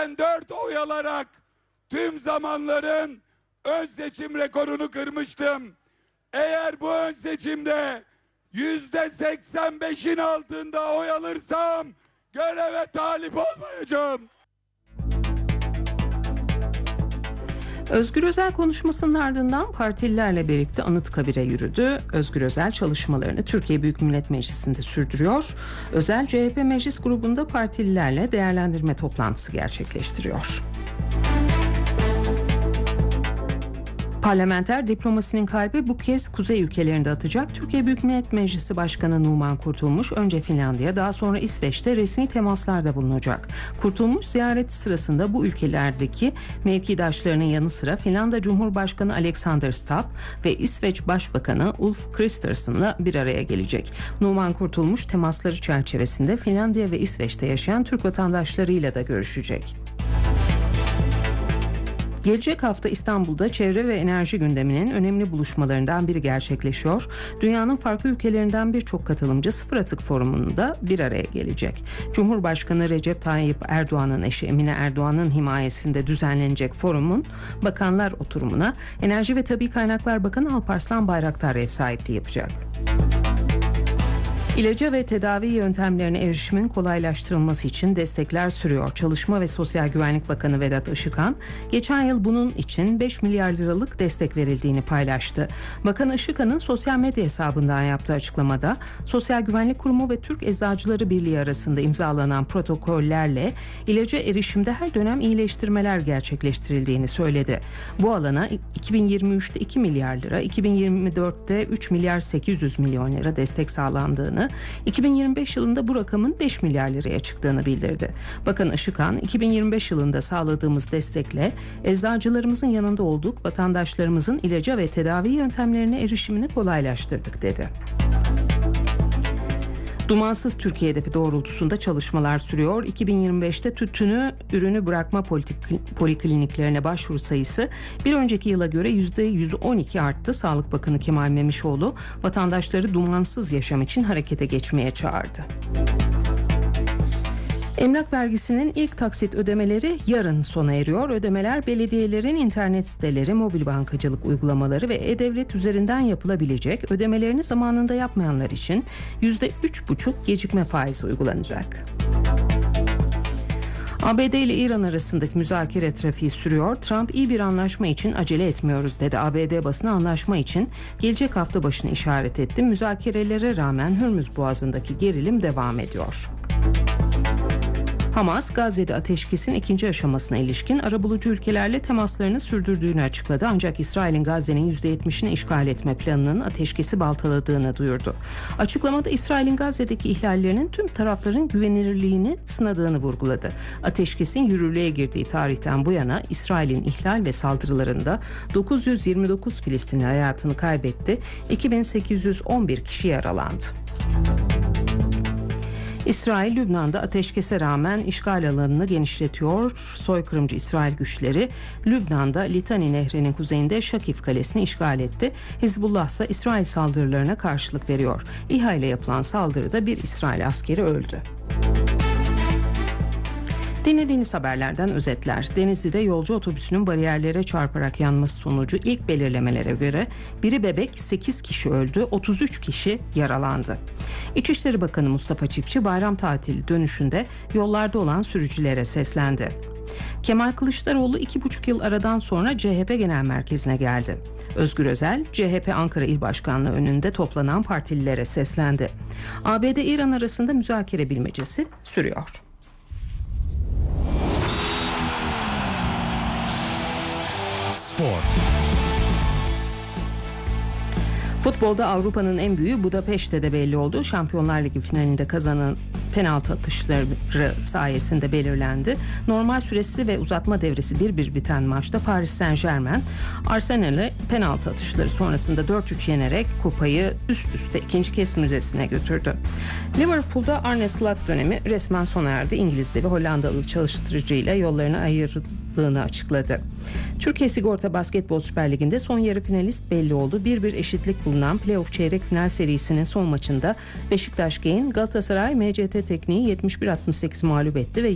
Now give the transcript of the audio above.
%84 oy alarak tüm zamanların ön seçim rekorunu kırmıştım. Eğer bu ön seçimde %85'in altında oy alırsam göreve talip olmayacağım. Özgür Özel konuşmasının ardından partililerle birlikte Anıtkabir'e yürüdü. Özgür Özel çalışmalarını Türkiye Büyük Millet Meclisi'nde sürdürüyor. Özel CHP meclis grubunda partililerle değerlendirme toplantısı gerçekleştiriyor. Parlamenter diplomasinin kalbi bu kez kuzey ülkelerinde atacak. Türkiye Büyük Millet Meclisi Başkanı Numan Kurtulmuş önce Finlandiya, daha sonra İsveç'te resmi temaslarda bulunacak. Kurtulmuş ziyareti sırasında bu ülkelerdeki mevkidaşlarının yanı sıra Finlandiya Cumhurbaşkanı Alexander Stubb ve İsveç Başbakanı Ulf Kristersson'la bir araya gelecek. Numan Kurtulmuş temasları çerçevesinde Finlandiya ve İsveç'te yaşayan Türk vatandaşlarıyla da görüşecek. Gelecek hafta İstanbul'da çevre ve enerji gündeminin önemli buluşmalarından biri gerçekleşiyor. Dünyanın farklı ülkelerinden birçok katılımcı Sıfır Atık Forumu'nda bir araya gelecek. Cumhurbaşkanı Recep Tayyip Erdoğan'ın eşi Emine Erdoğan'ın himayesinde düzenlenecek forumun bakanlar oturumuna Enerji ve Tabii Kaynaklar Bakanı Alparslan Bayraktar ev sahipliği yapacak. İlaca ve tedavi yöntemlerine erişimin kolaylaştırılması için destekler sürüyor. Çalışma ve Sosyal Güvenlik Bakanı Vedat Işıkhan, geçen yıl bunun için 5 milyar liralık destek verildiğini paylaştı. Bakan Işıkhan'ın sosyal medya hesabından yaptığı açıklamada, Sosyal Güvenlik Kurumu ve Türk Eczacıları Birliği arasında imzalanan protokollerle ilaca erişimde her dönem iyileştirmeler gerçekleştirildiğini söyledi. Bu alana 2023'te 2 milyar lira, 2024'te 3 milyar 800 milyon lira destek sağlandığını, 2025 yılında bu rakamın 5 milyar liraya çıktığını bildirdi. Bakan Işıkhan, 2025 yılında sağladığımız destekle eczacılarımızın yanında olduk, vatandaşlarımızın ilaca ve tedavi yöntemlerine erişimini kolaylaştırdık dedi. Dumansız Türkiye hedefi doğrultusunda çalışmalar sürüyor. 2025'te tütünü ürünü bırakma polikliniklerine başvuru sayısı bir önceki yıla göre %112 arttı. Sağlık Bakanı Kemal Memişoğlu vatandaşları dumansız yaşam için harekete geçmeye çağırdı. Emlak vergisinin ilk taksit ödemeleri yarın sona eriyor. Ödemeler belediyelerin internet siteleri, mobil bankacılık uygulamaları ve e-devlet üzerinden yapılabilecek. Ödemelerini zamanında yapmayanlar için %3,5 gecikme faizi uygulanacak. ABD ile İran arasındaki müzakere trafiği sürüyor. Trump iyi bir anlaşma için acele etmiyoruz dedi. ABD basını anlaşma için gelecek hafta başını işaret etti. Müzakerelere rağmen Hürmüz Boğazı'ndaki gerilim devam ediyor. Hamas, Gazze'de ateşkesin ikinci aşamasına ilişkin arabulucu ülkelerle temaslarını sürdürdüğünü açıkladı. Ancak İsrail'in Gazze'nin %70'ini işgal etme planının ateşkesi baltaladığını duyurdu. Açıklamada İsrail'in Gazze'deki ihlallerinin tüm tarafların güvenilirliğini sınadığını vurguladı. Ateşkesin yürürlüğe girdiği tarihten bu yana İsrail'in ihlal ve saldırılarında 929 Filistinli hayatını kaybetti, 2811 kişi yaralandı. İsrail, Lübnan'da ateşkese rağmen işgal alanını genişletiyor. Soykırımcı İsrail güçleri Lübnan'da Litani Nehri'nin kuzeyinde Şakif Kalesi'ni işgal etti. Hizbullah ise İsrail saldırılarına karşılık veriyor. İHA ile yapılan saldırıda bir İsrail askeri öldü. Dinlediğiniz haberlerden özetler. Denizli'de yolcu otobüsünün bariyerlere çarparak yanması sonucu ilk belirlemelere göre biri bebek, 8 kişi öldü, 33 kişi yaralandı. İçişleri Bakanı Mustafa Çiftçi bayram tatili dönüşünde yollarda olan sürücülere seslendi. Kemal Kılıçdaroğlu 2,5 yıl aradan sonra CHP Genel Merkezi'ne geldi. Özgür Özel, CHP Ankara İl Başkanlığı önünde toplanan partililere seslendi. ABD-İran arasında müzakere bilmecesi sürüyor. Futbolda Avrupa'nın en büyüğü Budapeşte de belli oldu. Şampiyonlar Ligi finalinde kazanan penaltı atışları sayesinde belirlendi. Normal süresi ve uzatma devresi 1-1 biten maçta Paris Saint-Germain Arsenal'e penaltı atışları sonrasında 4-3 yenerek kupayı üst üste ikinci kez müzesine götürdü. Liverpool'da Arne Slot dönemi resmen sona erdi. İngiliz devi Hollandalı çalıştırıcıyla yollarını ayırdığını açıkladı. Türkiye Sigorta Basketbol Süper Ligi'nde son yarı finalist belli oldu. 1-1 eşitlik bulunan playoff çeyrek final serisinin son maçında Beşiktaş Galatasaray MCT Tekniği 71-68 mağlup etti ve